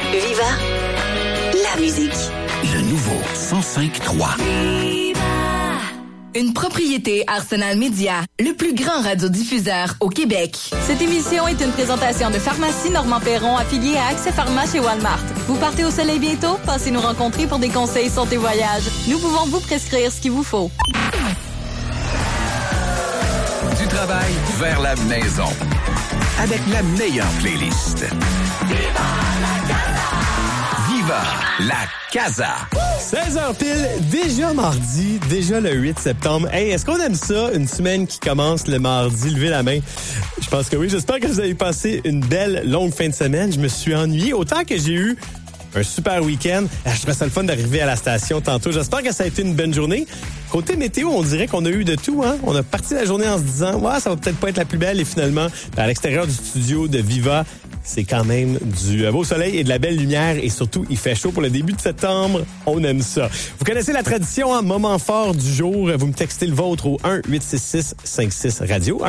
Viva la musique. Le nouveau 105.3. Une propriété Arsenal Média, le plus grand radiodiffuseur au Québec. Cette émission est une présentation de Pharmacie Normand Perron, affiliée à Accès Pharma chez Walmart. Vous partez au soleil bientôt? Passez nous rencontrer pour des conseils santé voyage. Nous pouvons vous prescrire ce qu'il vous faut. Du travail vers la maison. Avec la meilleure playlist. Viva la Casa! Viva la Casa! 16h pile, déjà mardi, déjà le 8 septembre. Hey, est-ce qu'on aime ça, une semaine qui commence le mardi? Levez la main. Je pense que oui. J'espère que vous avez passé une belle, longue fin de semaine. Je me suis ennuyé autant que j'ai eu un super week-end. Je trouvais ça le fun d'arriver à la station tantôt. J'espère que ça a été une bonne journée. Côté météo, on dirait qu'on a eu de tout, hein. On a parti la journée en se disant, ouais, ça va peut-être pas être la plus belle. Et finalement, à l'extérieur du studio de Viva, c'est quand même du beau soleil et de la belle lumière. Et surtout, il fait chaud pour le début de septembre. On aime ça. Vous connaissez la tradition, hein? Moment fort du jour. Vous me textez le vôtre au 1-866-56-RADIO.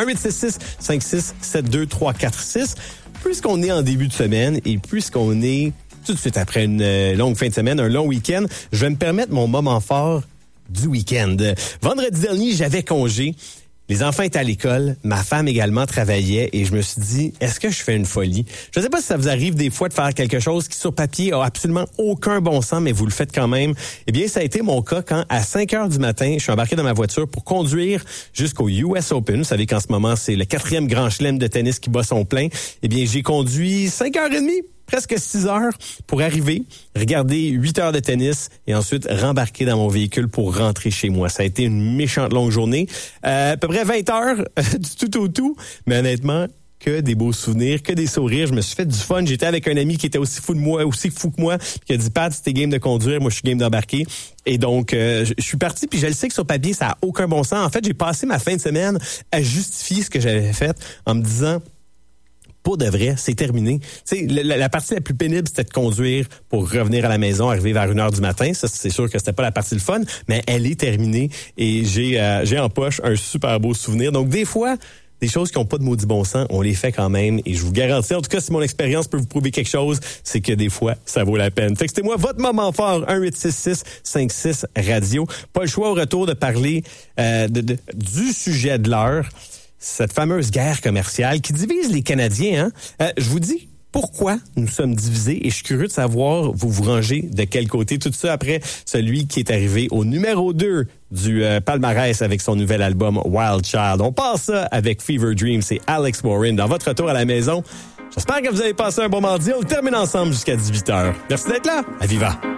1-866-56-72346. Puisqu'on est en début de semaine et puisqu'on est tout de suite après une longue fin de semaine, un long week-end, je vais me permettre mon moment fort du week-end. Vendredi dernier, j'avais congé. Les enfants étaient à l'école, ma femme également travaillait et je me suis dit, est-ce que je fais une folie? Je ne sais pas si ça vous arrive des fois de faire quelque chose qui sur papier a absolument aucun bon sens, mais vous le faites quand même. Eh bien, ça a été mon cas quand à 5 heures du matin, je suis embarqué dans ma voiture pour conduire jusqu'au US Open. Vous savez qu'en ce moment, c'est le 4e grand chelem de tennis qui bat son plein. Eh bien, j'ai conduit 5h30. Presque 6 heures pour arriver, regarder 8 heures de tennis et ensuite rembarquer dans mon véhicule pour rentrer chez moi. Ça a été une méchante longue journée. À peu près 20 heures du tout au tout. Mais honnêtement, que des beaux souvenirs, que des sourires. Je me suis fait du fun. J'étais avec un ami qui était aussi fou que moi, qui a dit, Pat, si t'es game de conduire, moi je suis game d'embarquer. Et donc, je suis parti, puis je le sais que sur papier, ça a aucun bon sens. En fait, j'ai passé ma fin de semaine à justifier ce que j'avais fait en me disant, pour de vrai, c'est terminé. Tu sais, la partie la plus pénible, c'était de conduire pour revenir à la maison, arriver vers 1h du matin. Ça, c'est sûr que c'était pas la partie le fun, mais elle est terminée et j'ai en poche un super beau souvenir. Donc, des fois, des choses qui n'ont pas de maudit bon sens, on les fait quand même. Et je vous garantis, en tout cas, si mon expérience peut vous prouver quelque chose, c'est que des fois, ça vaut la peine. Textez-moi votre moment fort, 1-866-56-RADIO. Pas le choix au retour de parler du sujet de l'heure. Cette fameuse guerre commerciale qui divise les Canadiens. Hein? Je vous dis pourquoi nous sommes divisés et je suis curieux de savoir, vous rangez de quel côté. Tout ça après celui qui est arrivé au numéro 2 du palmarès avec son nouvel album Wild Child. On passe ça avec Fever Dream, c'est Alex Warren. Dans votre retour à la maison, j'espère que vous avez passé un bon mardi. On le termine ensemble jusqu'à 18h. Merci d'être là. À Viva!